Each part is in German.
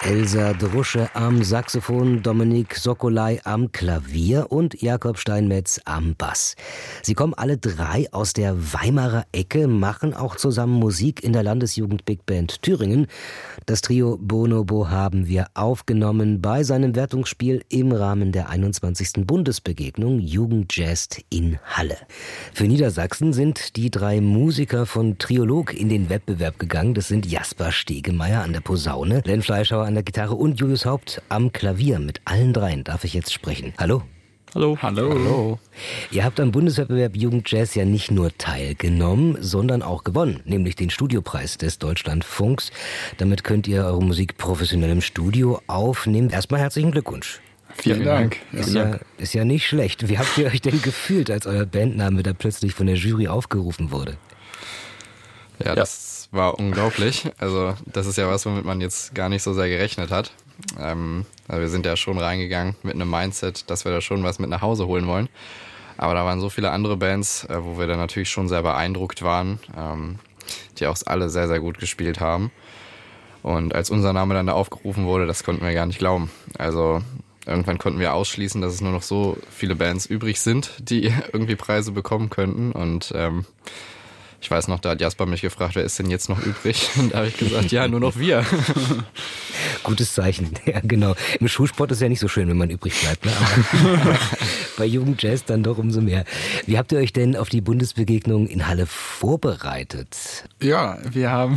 Elsa Drusche am Saxophon, Dominik Sokolai am Klavier und Jakob Steinmetz am Bass. Sie kommen alle drei aus der Weimarer Ecke, machen auch zusammen Musik in der Landesjugend Big Band Thüringen. Das Trio Bonobo haben wir aufgenommen bei seinem Wertungsspiel im Rahmen der 21. Bundesbegegnung Jugendjazz in Halle. Für Niedersachsen sind die drei Musiker von Triolog in den Wettbewerb gegangen. Das sind Jasper Stegemeyer an der Posaune, Len Fleischhauer an der Gitarre und Julius Haupt am Klavier. Mit allen dreien darf ich jetzt sprechen. Hallo. Hallo. Hallo. Hallo. Ihr habt am Bundeswettbewerb Jugendjazz ja nicht nur teilgenommen, sondern auch gewonnen, nämlich den Studiopreis des Deutschlandfunks. Damit könnt ihr eure Musik professionell im Studio aufnehmen. Erstmal herzlichen Glückwunsch. Vielen Dank. Ist ja nicht schlecht. Wie habt ihr euch denn gefühlt, als euer Bandname da plötzlich von der Jury aufgerufen wurde? Ja, das war unglaublich. Also das ist ja was, womit man jetzt gar nicht so sehr gerechnet hat. Also wir sind ja schon reingegangen mit einem Mindset, dass wir da schon was mit nach Hause holen wollen. Aber da waren so viele andere Bands, wo wir dann natürlich schon sehr beeindruckt waren, die auch alle sehr, sehr gut gespielt haben. Und als unser Name dann da aufgerufen wurde, das konnten wir gar nicht glauben. Also irgendwann konnten wir ausschließen, dass es nur noch so viele Bands übrig sind, die irgendwie Preise bekommen könnten. Und ich weiß noch, da hat Jasper mich gefragt, wer ist denn jetzt noch übrig? Und da habe ich gesagt, ja, nur noch wir. Gutes Zeichen, ja genau. Im Schulsport ist es ja nicht so schön, wenn man übrig bleibt, ne? Aber bei Jugendjazz dann doch umso mehr. Wie habt ihr euch denn auf die Bundesbegegnung in Halle vorbereitet? Ja, wir haben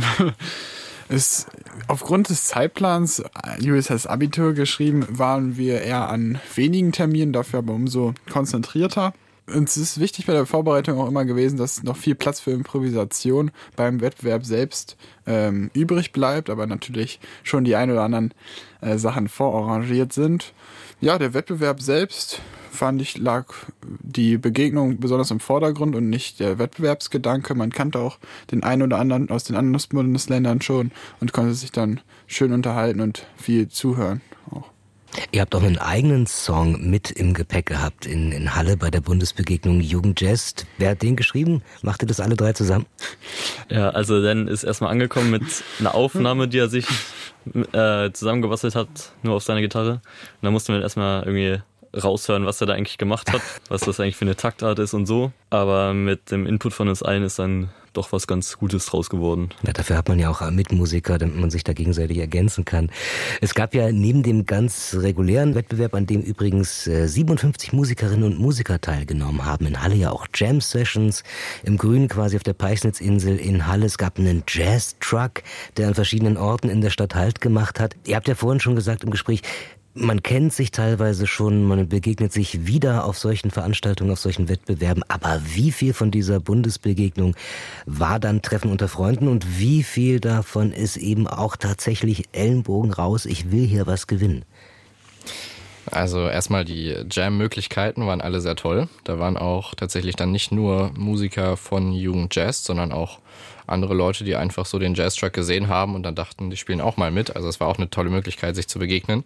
es aufgrund des Zeitplans, Julius hat das Abitur geschrieben, waren wir eher an wenigen Terminen, dafür aber umso konzentrierter. Uns ist wichtig bei der Vorbereitung auch immer gewesen, dass noch viel Platz für Improvisation beim Wettbewerb selbst übrig bleibt, aber natürlich schon die ein oder anderen Sachen vorarrangiert sind. Ja, der Wettbewerb selbst, fand ich, lag die Begegnung besonders im Vordergrund und nicht der Wettbewerbsgedanke. Man kannte auch den einen oder anderen aus den anderen Bundesländern schon und konnte sich dann schön unterhalten und viel zuhören auch. Ihr habt auch einen eigenen Song mit im Gepäck gehabt in Halle bei der Bundesbegegnung Jugendjazz. Wer hat den geschrieben? Macht ihr das alle drei zusammen? Ja, also Dan ist erstmal angekommen mit einer Aufnahme, die er sich zusammengebastelt hat, nur auf seine Gitarre. Und dann mussten wir erstmal irgendwie raushören, was er da eigentlich gemacht hat, was das eigentlich für eine Taktart ist und so. Aber mit dem Input von uns allen ist dann doch was ganz Gutes draus geworden. Ja, dafür hat man ja auch Mitmusiker, damit man sich da gegenseitig ergänzen kann. Es gab ja neben dem ganz regulären Wettbewerb, an dem übrigens 57 Musikerinnen und Musiker teilgenommen haben, in Halle ja auch Jam-Sessions im Grünen quasi auf der Peißnitzinsel in Halle. Es gab einen Jazz-Truck, der an verschiedenen Orten in der Stadt Halt gemacht hat. Ihr habt ja vorhin schon gesagt im Gespräch, man kennt sich teilweise schon, man begegnet sich wieder auf solchen Veranstaltungen, auf solchen Wettbewerben. Aber wie viel von dieser Bundesbegegnung war dann Treffen unter Freunden und wie viel davon ist eben auch tatsächlich Ellenbogen raus, ich will hier was gewinnen? Also erstmal die Jam-Möglichkeiten waren alle sehr toll. Da waren auch tatsächlich dann nicht nur Musiker von Jugendjazz, sondern auch andere Leute, die einfach so den Jazz-Track gesehen haben und dann dachten, die spielen auch mal mit. Also es war auch eine tolle Möglichkeit, sich zu begegnen.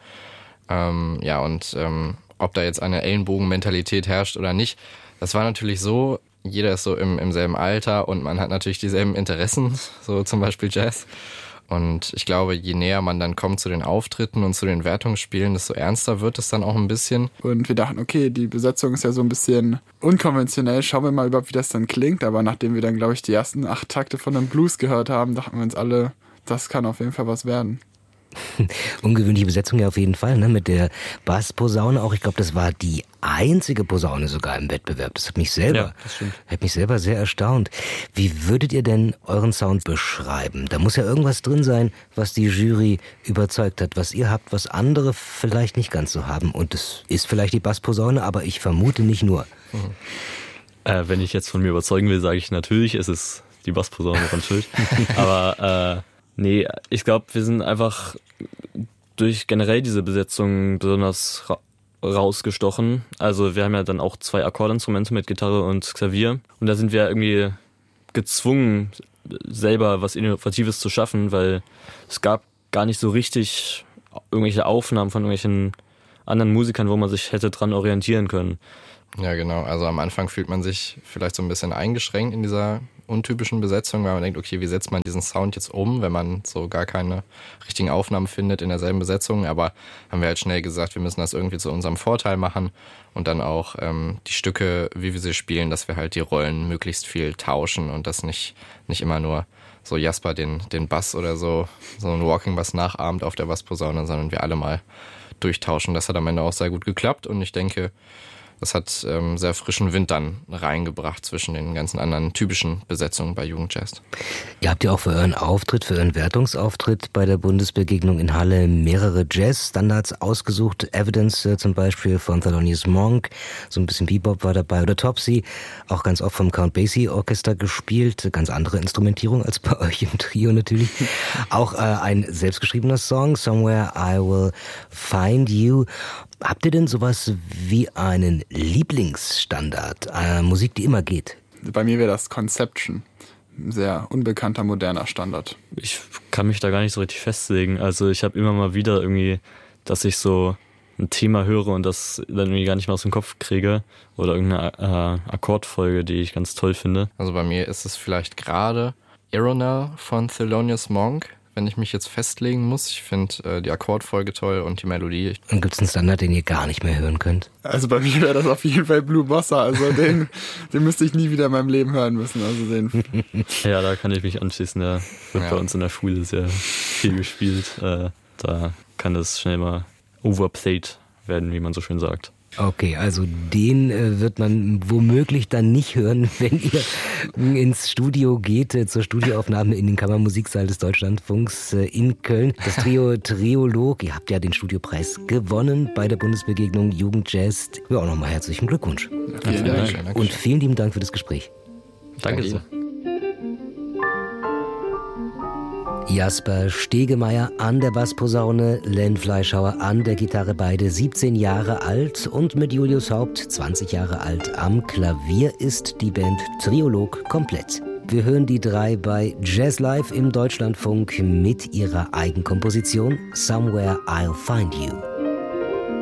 Ob da jetzt eine Ellenbogenmentalität herrscht oder nicht, das war natürlich so, jeder ist so im selben Alter und man hat natürlich dieselben Interessen, so zum Beispiel Jazz. Und ich glaube, je näher man dann kommt zu den Auftritten und zu den Wertungsspielen, desto ernster wird es dann auch ein bisschen. Und wir dachten, okay, die Besetzung ist ja so ein bisschen unkonventionell, schauen wir mal überhaupt, wie das dann klingt. Aber nachdem wir dann, glaube ich, die ersten 8 Takte von einem Blues gehört haben, dachten wir uns alle, das kann auf jeden Fall was werden. Ungewöhnliche Besetzung ja auf jeden Fall, ne? Mit der Bassposaune auch. Ich glaube, das war die einzige Posaune sogar im Wettbewerb. Das hat mich selber sehr erstaunt. Wie würdet ihr denn euren Sound beschreiben? Da muss ja irgendwas drin sein, was die Jury überzeugt hat, was ihr habt, was andere vielleicht nicht ganz so haben. Und es ist vielleicht die Bassposaune, aber ich vermute nicht nur. Wenn ich jetzt von mir überzeugen will, sage ich natürlich, es ist die Bassposaune von Schild. Aber nee, ich glaube, wir sind einfach durch generell diese Besetzung besonders rausgestochen. Also wir haben ja dann auch 2 Akkordinstrumente mit Gitarre und Klavier. Und da sind wir irgendwie gezwungen, selber was Innovatives zu schaffen, weil es gab gar nicht so richtig irgendwelche Aufnahmen von irgendwelchen anderen Musikern, wo man sich hätte dran orientieren können. Ja, genau. Also am Anfang fühlt man sich vielleicht so ein bisschen eingeschränkt in dieser untypischen Besetzung, weil man denkt, okay, wie setzt man diesen Sound jetzt um, wenn man so gar keine richtigen Aufnahmen findet in derselben Besetzung. Aber haben wir halt schnell gesagt, wir müssen das irgendwie zu unserem Vorteil machen und dann auch die Stücke, wie wir sie spielen, dass wir halt die Rollen möglichst viel tauschen und das nicht immer nur so Jasper den Bass oder so ein Walking Bass nachahmt auf der Bassposaune, sondern wir alle mal durchtauschen. Das hat am Ende auch sehr gut geklappt und ich denke, das hat sehr frischen Wind dann reingebracht zwischen den ganzen anderen typischen Besetzungen bei Jugendjazz. Ihr habt ja auch für euren Wertungsauftritt bei der Bundesbegegnung in Halle mehrere Jazz-Standards ausgesucht. Evidence zum Beispiel von Thelonious Monk, so ein bisschen Bebop war dabei. Oder Topsy, auch ganz oft vom Count Basie Orchester gespielt. Ganz andere Instrumentierung als bei euch im Trio natürlich. Auch ein selbstgeschriebener Song, Somewhere I Will Find You. Habt ihr denn sowas wie einen Lieblingsstandard? Musik, die immer geht? Bei mir wäre das Conception. Ein sehr unbekannter, moderner Standard. Ich kann mich da gar nicht so richtig festlegen. Also ich habe immer mal wieder irgendwie, dass ich so ein Thema höre und das dann irgendwie gar nicht mehr aus dem Kopf kriege. Oder irgendeine Akkordfolge, die ich ganz toll finde. Also bei mir ist es vielleicht gerade Aeronal von Thelonious Monk, wenn ich mich jetzt festlegen muss. Ich finde die Akkordfolge toll und die Melodie. Und gibt es einen Standard, den ihr gar nicht mehr hören könnt? Also bei mir wäre das auf jeden Fall Blue Bossa. Also den müsste ich nie wieder in meinem Leben hören müssen. Also den. Ja, da kann ich mich anschließen. Der wird bei uns in der Schule sehr viel gespielt. Da kann das schnell mal overplayed werden, wie man so schön sagt. Okay, also den wird man womöglich dann nicht hören, wenn ihr ins Studio geht, zur Studioaufnahme in den Kammermusiksaal des Deutschlandfunks in Köln. Das Trio Triolog, ihr habt ja den Studiopreis gewonnen bei der Bundesbegegnung Jugendjazz. Ja, auch nochmal herzlichen Glückwunsch. Ja, vielen Dank. Und vielen lieben Dank für das Gespräch. Danke sehr. Jasper Stegemeyer an der Bassposaune, Len Fleischhauer an der Gitarre, beide 17 Jahre alt, und mit Julius Haupt 20 Jahre alt am Klavier ist die Band Triolog komplett. Wir hören die drei bei Jazz Live im Deutschlandfunk mit ihrer Eigenkomposition Somewhere I'll Find You.